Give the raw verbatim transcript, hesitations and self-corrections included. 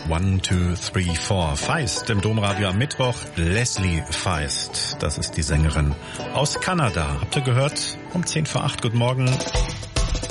One, two, three, four. Feist im Domradio am Mittwoch. Leslie Feist, das ist die Sängerin aus Kanada. Habt ihr gehört? Um zehn vor acht. Guten Morgen.